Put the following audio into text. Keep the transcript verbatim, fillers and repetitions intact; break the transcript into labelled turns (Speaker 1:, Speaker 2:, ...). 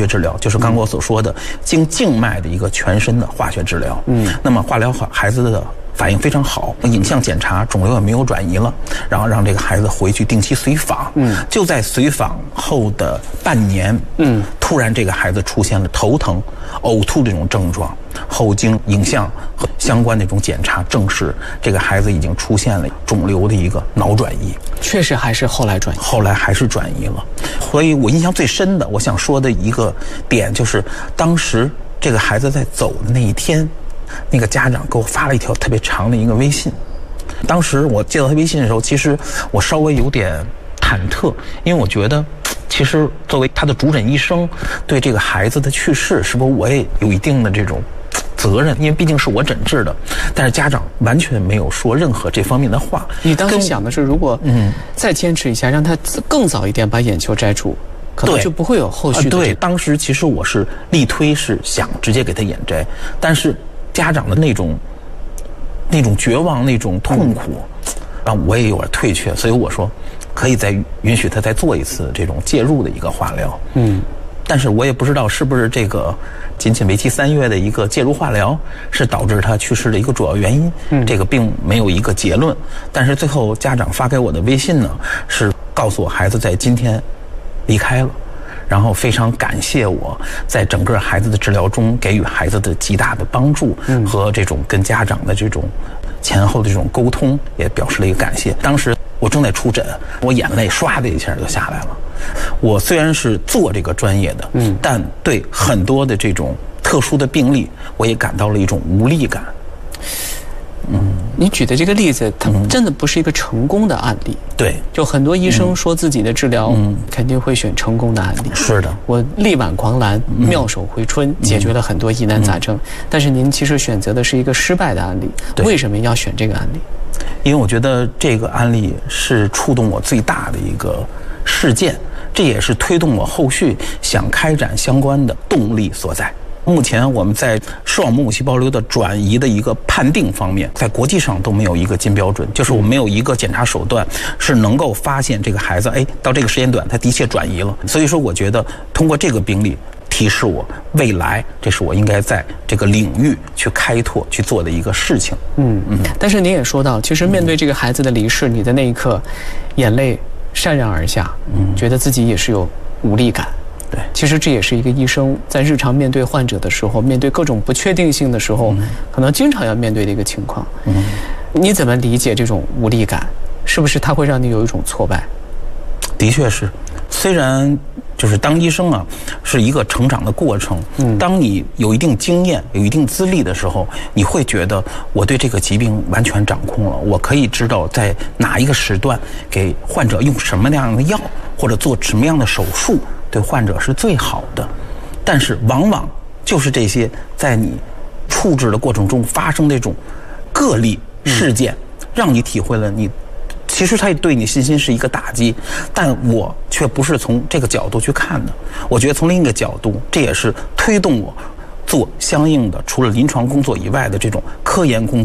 Speaker 1: 学治疗，就是刚刚我所说的经静脉的一个全身的化学治疗。嗯，那么化疗孩子的反应非常好，影像检查肿瘤也没有转移了，然后让这个孩子回去定期随访。嗯，就在随访后的半年，嗯，突然这个孩子出现了头疼、呕吐这种症状，后经影像和相关的这种检查证实，这个孩子已经出现了肿瘤的一个脑转移。
Speaker 2: 确实还是后来转移，
Speaker 1: 后来还是转移了。所以我印象最深的，我想说的一个点就是，当时这个孩子在走的那一天，那个家长给我发了一条特别长的一个微信。当时我接到他微信的时候，其实我稍微有点忐忑，因为我觉得其实作为他的主诊医生，对这个孩子的去世是不是我也有一定的这种责任，因为毕竟是我诊治的。但是家长完全没有说任何这方面的话。
Speaker 2: 你当时想的是，如果嗯再坚持一下，让他更早一点把眼球摘除，可能就不会有后续的、
Speaker 1: 呃。对，当时其实我是力推是想直接给他眼摘，但是家长的那种那种绝望、那种痛苦，让我也有点退却。所以我说，可以再允许他再做一次这种介入的一个化疗。嗯，但是我也不知道是不是这个仅仅为期三月的一个介入化疗是导致他去世的一个主要原因。嗯，这个并没有一个结论。但是最后家长发给我的微信呢，是告诉我孩子在今天离开了。然后非常感谢我在整个孩子的治疗中给予孩子的极大的帮助和这种跟家长的这种前后的这种沟通，也表示了一个感谢。当时我正在出诊，我眼泪唰的一下就下来了。我虽然是做这个专业的，嗯，但对很多的这种特殊的病例，我也感到了一种无力感。
Speaker 2: 嗯，你举的这个例子，它真的不是一个成功的案例。
Speaker 1: 对，
Speaker 2: 就很多医生说自己的治疗肯定会选成功的案例。
Speaker 1: 是的，
Speaker 2: 我力挽狂澜，妙手回春，解决了很多疑难杂症。但是您其实选择的是一个失败的案例，为什么要选这个案例？
Speaker 1: 因为我觉得这个案例是触动我最大的一个事件，这也是推动我后续想开展相关的动力所在。目前我们在视网膜母细胞瘤的转移的一个判定方面，在国际上都没有一个金标准，就是我们没有一个检查手段是能够发现这个孩子，哎，到这个时间段他的确转移了。所以说我觉得通过这个病例提示我未来这是我应该在这个领域去开拓去做的一个事情。
Speaker 2: 嗯嗯。但是您也说到，其实面对这个孩子的离世，你的那一刻眼泪潸然而下，嗯，觉得自己也是有无力感。对，其实这也是一个医生在日常面对患者的时候，面对各种不确定性的时候，嗯、可能经常要面对的一个情况。嗯，你怎么理解这种无力感？是不是它会让你有一种挫败？
Speaker 1: 的确是，虽然就是当医生啊，是一个成长的过程。嗯，当你有一定经验、有一定资历的时候，你会觉得我对这个疾病完全掌控了，我可以知道在哪一个时段给患者用什么样的药，或者做什么样的手术。对患者是最好的，但是往往就是这些在你处置的过程中发生这种个例事件，嗯、让你体会了你其实它对你信心是一个打击，但我却不是从这个角度去看的。我觉得从另一个角度，这也是推动我做相应的除了临床工作以外的这种科研工作。